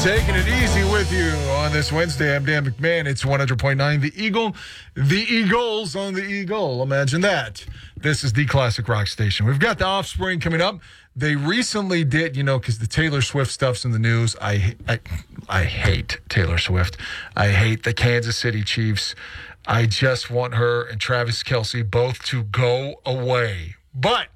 Taking it easy with you on this Wednesday. I'm Dan McMahon. It's 100.9 The Eagle. The Eagles on the Eagle. Imagine that. This is the classic rock station. We've got The Offspring coming up. They recently did, because the Taylor Swift stuff's in the news. I hate Taylor Swift. I hate the Kansas City Chiefs. I just want her and Travis Kelce both to go away. But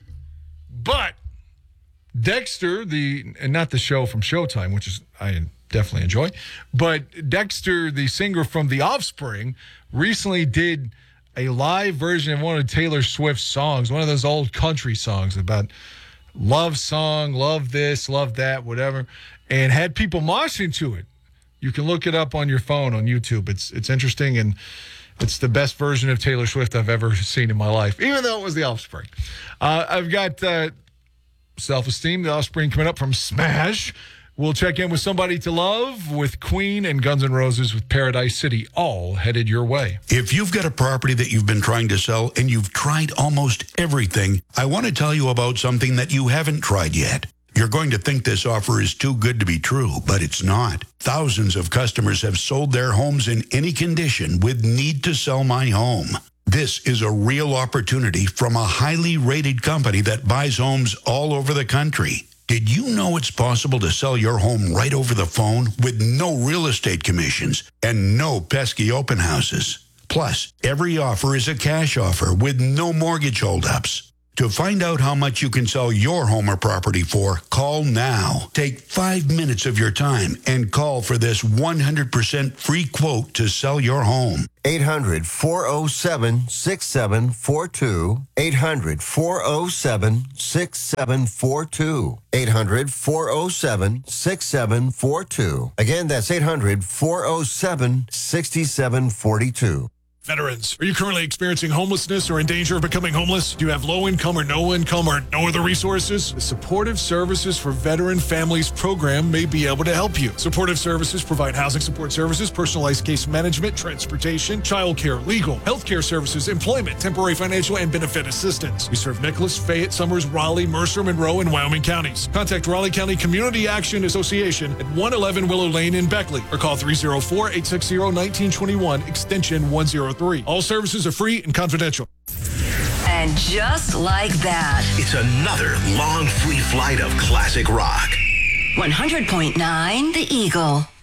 Dexter, not the show from Showtime, which is I definitely enjoy, but Dexter, the singer from The Offspring, recently did a live version of one of Taylor Swift's songs, one of those old country songs about love song, love this, love that, whatever, and had people moshing to it. You can look it up on your phone on YouTube. It's interesting, and it's the best version of Taylor Swift I've ever seen in my life, even though it was The Offspring. I've got Self-Esteem, The Offspring coming up from Smash. We'll check in with Somebody to Love with Queen and Guns N' Roses with Paradise City, all headed your way. If you've got a property that you've been trying to sell and you've tried almost everything, I want to tell you about something that you haven't tried yet. You're going to think this offer is too good to be true, but it's not. Thousands of customers have sold their homes in any condition with Need to Sell My Home. This is a real opportunity from a highly rated company that buys homes all over the country. Did you know it's possible to sell your home right over the phone with no real estate commissions and no pesky open houses? Plus, every offer is a cash offer with no mortgage holdups. To find out how much you can sell your home or property for, call now. Take 5 minutes of your time and call for this 100% free quote to sell your home. 800-407-6742. 800-407-6742. 800-407-6742. Again, that's 800-407-6742. Veterans, are you currently experiencing homelessness or in danger of becoming homeless? Do you have low income or no other resources? The Supportive Services for Veteran Families program may be able to help you. Supportive Services provide housing support services, personalized case management, transportation, childcare, legal, healthcare services, employment, temporary financial and benefit assistance. We serve Nicholas, Fayette, Summers, Raleigh, Mercer, Monroe, and Wyoming counties. Contact Raleigh County Community Action Association at 111 Willow Lane in Beckley or call 304-860-1921, extension 103. All services are free and confidential. And just like that, it's another long free flight of classic rock. 100.9 The Eagle.